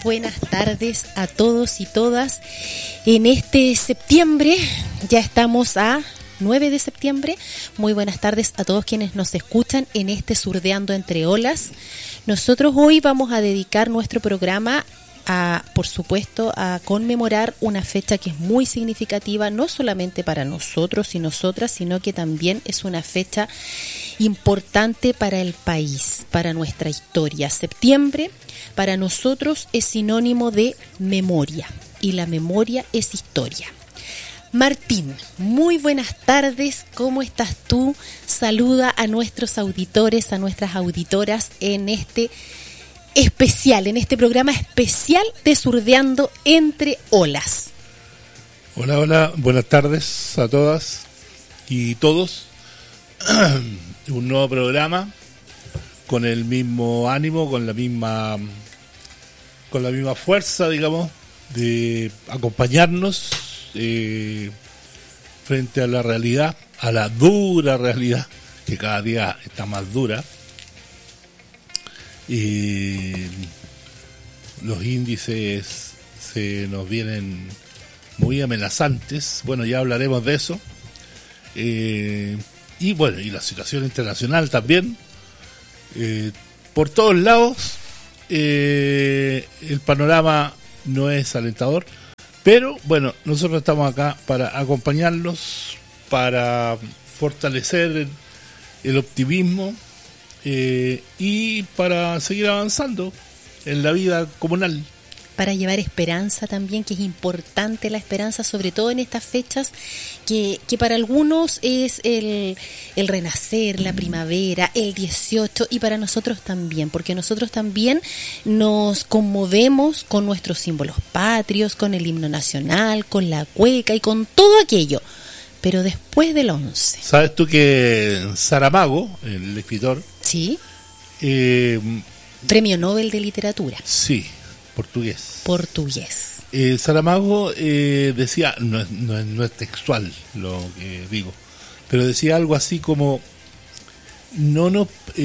buenas tardes a todos y todas. En este septiembre, ya estamos a 9 de septiembre. Muy buenas tardes a todos quienes nos escuchan en este Surdeando Entre Olas. Nosotros hoy vamos a dedicar nuestro programa por supuesto, a conmemorar una fecha que es muy significativa, no solamente para nosotros y nosotras, sino que también es una fecha importante para el país, para nuestra historia. Septiembre, para nosotros, es sinónimo de memoria, y la memoria es historia. Martín, muy buenas tardes, ¿cómo estás tú? Saluda a nuestros auditores, a nuestras auditoras en este programa especial de Surdeando Entre Olas. Hola, buenas tardes a todas y todos. Un nuevo programa con el mismo ánimo, con la misma fuerza, digamos, de acompañarnos frente a la realidad, a la dura realidad, que cada día está más dura. Los índices se nos vienen muy amenazantes. Bueno, ya hablaremos de eso. Y la situación internacional también. Por todos lados, el panorama no es alentador. Pero bueno, nosotros estamos acá para acompañarlos, para fortalecer el optimismo. Y para seguir avanzando en la vida comunal. Para llevar esperanza también, que es importante la esperanza, sobre todo en estas fechas que para algunos es el renacer, la primavera, el 18, y para nosotros también, porque nosotros también nos conmovemos con nuestros símbolos patrios, con el himno nacional, con la cueca y con todo aquello. Pero después del 11. ¿Sabes tú que Saramago, el escritor? Sí. Premio Nobel de Literatura. Sí, portugués. Saramago decía, no es textual lo que digo, pero decía algo así como, no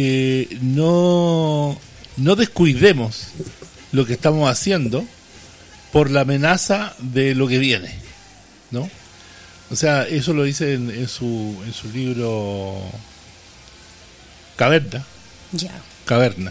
descuidemos lo que estamos haciendo por la amenaza de lo que viene, ¿no? O sea, eso lo dice en su libro Caverna. Ya. Caverna.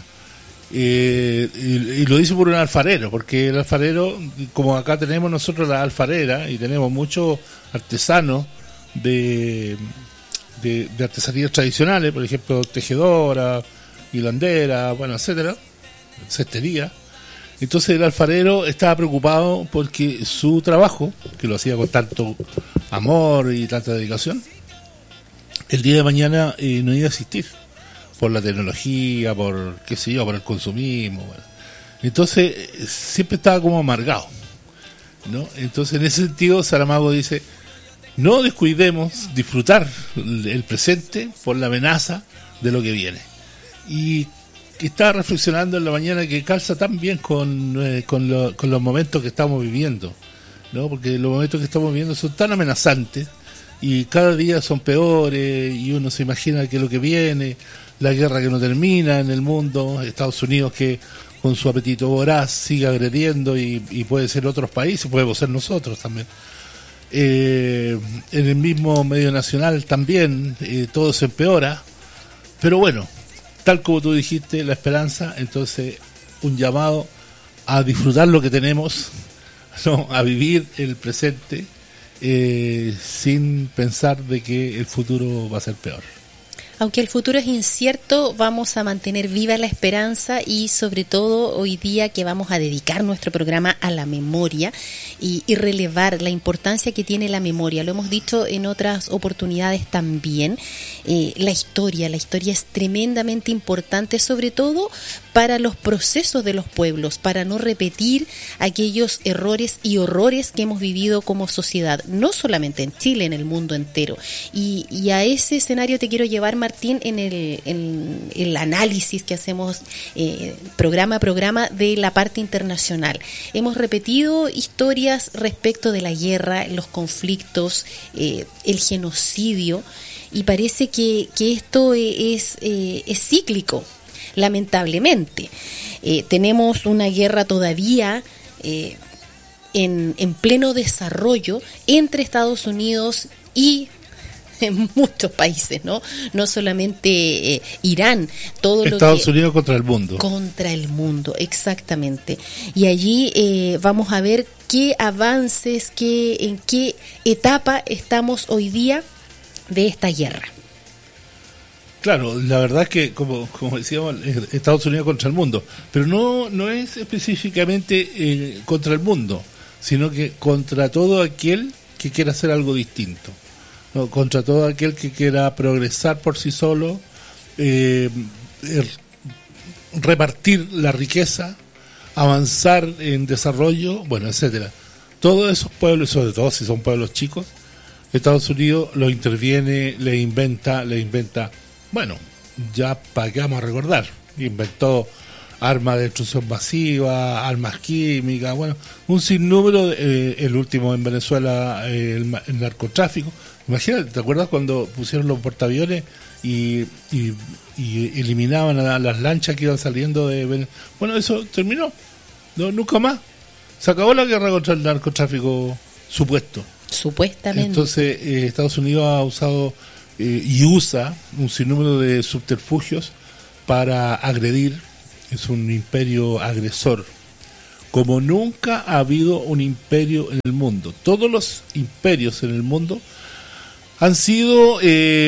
Y lo dice por un alfarero, porque el alfarero, como acá tenemos nosotros la alfarera y tenemos muchos artesanos de artesanías tradicionales, por ejemplo, tejedora, hilandera, etcétera, cestería. Entonces el alfarero estaba preocupado porque su trabajo, que lo hacía con tanto amor y tanta dedicación, el día de mañana no iba a existir por la tecnología, por por el consumismo. Bueno. Entonces siempre estaba como amargado, ¿no? Entonces en ese sentido Saramago dice, no descuidemos disfrutar el presente por la amenaza de lo que viene. Y que estaba reflexionando en la mañana que calza tan bien con los momentos que estamos viviendo, ¿no? Porque los momentos que estamos viviendo son tan amenazantes y cada día son peores, y uno se imagina que lo que viene, la guerra que no termina en el mundo, Estados Unidos que con su apetito voraz sigue agrediendo y puede ser otros países, podemos ser nosotros también. En el mismo medio nacional también todo se empeora, pero bueno, tal como tú dijiste, la esperanza, entonces un llamado a disfrutar lo que tenemos, ¿no? A vivir el presente sin pensar de que el futuro va a ser peor. Aunque el futuro es incierto, vamos a mantener viva la esperanza, y sobre todo hoy día que vamos a dedicar nuestro programa a la memoria y relevar la importancia que tiene la memoria. Lo hemos dicho en otras oportunidades también. La historia es tremendamente importante, sobre todo para los procesos de los pueblos, para no repetir aquellos errores y horrores que hemos vivido como sociedad, no solamente en Chile, en el mundo entero. Y a ese escenario te quiero llevar, Martín, en el análisis que hacemos programa a programa de la parte internacional. Hemos repetido historias respecto de la guerra, los conflictos, el genocidio, y parece que esto es cíclico. lamentablemente. Tenemos una guerra todavía en pleno desarrollo entre Estados Unidos y en muchos países, no solamente Irán, todo Estados Unidos contra el mundo. Contra el mundo, exactamente. Y allí vamos a ver qué avances, en qué etapa estamos hoy día de esta guerra. Claro, la verdad es que, como decíamos, Estados Unidos contra el mundo, pero no es específicamente contra el mundo, sino que contra todo aquel que quiera hacer algo distinto, ¿no? Contra todo aquel que quiera progresar por sí solo, repartir la riqueza, avanzar en desarrollo, bueno, etcétera. Todos esos pueblos, sobre todo si son pueblos chicos, Estados Unidos los interviene, le inventa. Bueno, ya para qué vamos a recordar, inventó armas de destrucción masiva, armas químicas, bueno, un sinnúmero, el último en Venezuela, el narcotráfico. Imagínate, ¿te acuerdas cuando pusieron los portaaviones y eliminaban a las lanchas que iban saliendo de Venezuela? Bueno, eso terminó, nunca más. Se acabó la guerra contra el narcotráfico supuestamente. Entonces, Estados Unidos ha usado y usa un sinnúmero de subterfugios para agredir. Es un imperio agresor, como nunca ha habido un imperio en el mundo. Todos los imperios en el mundo han sido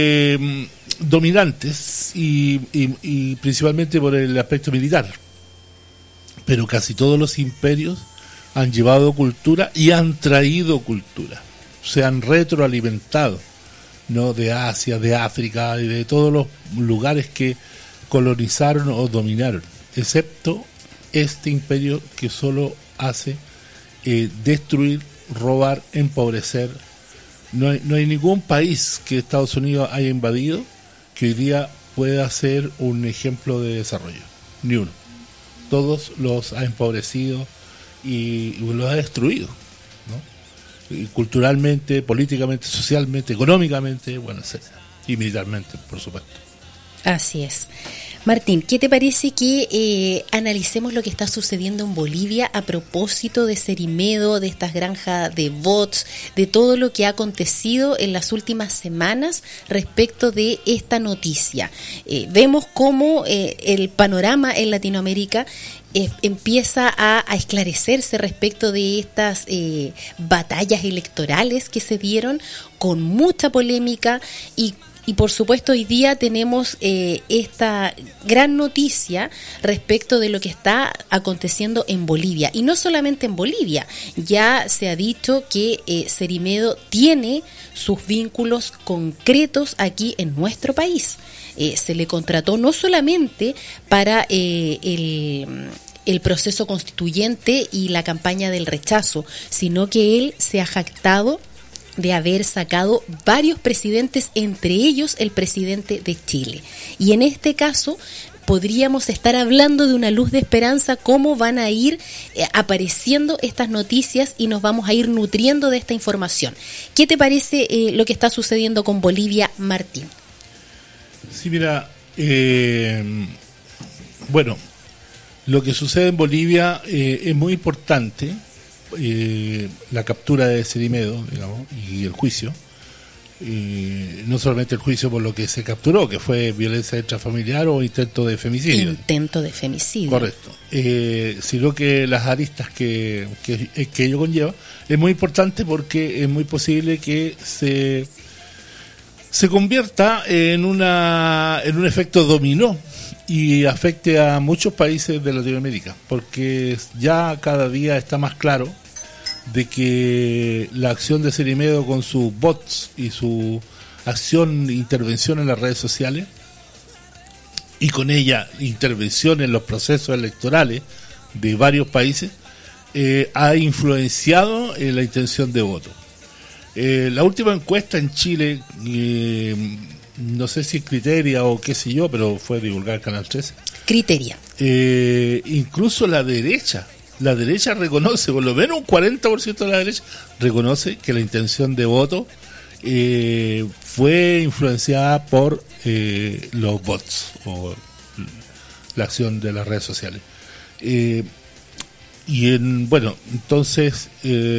dominantes y principalmente por el aspecto militar, pero casi todos los imperios han llevado cultura y han traído cultura, se han retroalimentado, ¿no? De Asia, de África y de todos los lugares que colonizaron o dominaron, excepto este imperio que solo hace destruir, robar, empobrecer. No hay ningún país que Estados Unidos haya invadido que hoy día pueda ser un ejemplo de desarrollo, ni uno. Todos los ha empobrecido y los ha destruido, ¿no? Y culturalmente, políticamente, socialmente, económicamente, bueno, etcétera, y militarmente, por supuesto. Así es. Martín, ¿qué te parece que analicemos lo que está sucediendo en Bolivia a propósito de Cerimedo, de estas granjas de bots, de todo lo que ha acontecido en las últimas semanas respecto de esta noticia? Vemos cómo el panorama en Latinoamérica empieza a esclarecerse respecto de estas batallas electorales que se dieron con mucha polémica y por supuesto hoy día tenemos esta gran noticia respecto de lo que está aconteciendo en Bolivia. Y no solamente en Bolivia, ya se ha dicho que Cerimedo tiene sus vínculos concretos aquí en nuestro país. Se le contrató no solamente para el proceso constituyente y la campaña del rechazo, sino que él se ha jactado de haber sacado varios presidentes, entre ellos el presidente de Chile. Y en este caso podríamos estar hablando de una luz de esperanza, cómo van a ir apareciendo estas noticias y nos vamos a ir nutriendo de esta información. ¿Qué te parece lo que está sucediendo con Bolivia, Martín? Sí, mira, bueno, lo que sucede en Bolivia es muy importante. La captura de Cerimedo, digamos, y el juicio, no solamente el juicio por lo que se capturó, que fue violencia intrafamiliar o intento de femicidio. Correcto. Sino que las aristas que ello conlleva es muy importante porque es muy posible que se convierta en un efecto dominó y afecte a muchos países de Latinoamérica, porque ya cada día está más claro de que la acción de Cerimedo con sus bots y su intervención en las redes sociales y con ella intervención en los procesos electorales de varios países ha influenciado la intención de voto. La última encuesta en Chile, no sé si es Criteria o qué sé yo, pero fue divulgada en Canal 13. Criteria. Incluso la derecha reconoce, por lo menos un 40% de la derecha reconoce que la intención de voto fue influenciada por los bots o la acción de las redes sociales. Entonces,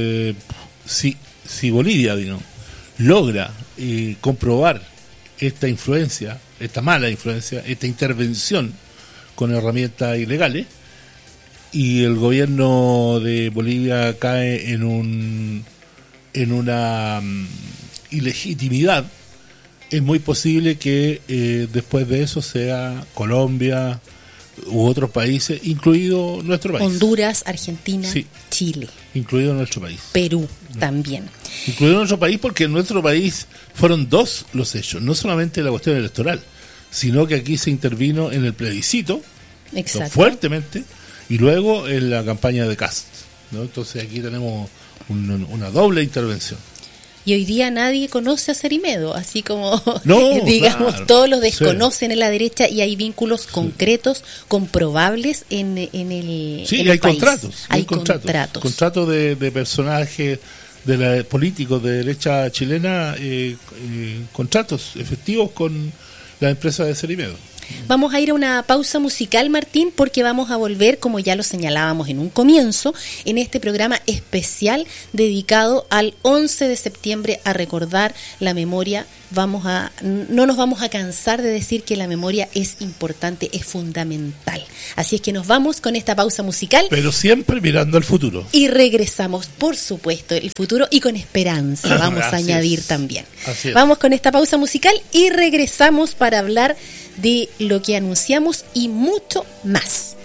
si Bolivia logra comprobar esta influencia, esta mala influencia, esta intervención con herramientas ilegales, y el gobierno de Bolivia cae en una ilegitimidad, es muy posible que después de eso sea Colombia u otros países, incluido nuestro país. Honduras, Argentina, sí, Chile. Incluido nuestro país. Perú también. Incluido nuestro país, porque en nuestro país fueron dos los hechos, no solamente la cuestión electoral, sino que aquí se intervino en el plebiscito, fuertemente, y luego en la campaña de Kast, ¿no? Entonces aquí tenemos una doble intervención. Y hoy día nadie conoce a Cerimedo, así como, digamos, claro, todos lo desconocen, sí, en la derecha, y hay vínculos concretos, comprobables en el sí, en hay el país. Hay contratos. Contratos de personajes, de políticos de derecha chilena, contratos efectivos con la empresa de Cerimedo. Vamos a ir a una pausa musical, Martín, porque vamos a volver, como ya lo señalábamos en un comienzo, en este programa especial dedicado al 11 de septiembre a recordar la memoria. No nos vamos a cansar de decir que la memoria es importante, es fundamental. Así es que nos vamos con esta pausa musical. Pero siempre mirando al futuro. Y regresamos, por supuesto, el futuro, y con esperanza, vamos a añadir también. Vamos con esta pausa musical y regresamos para hablar de lo que anunciamos y mucho más.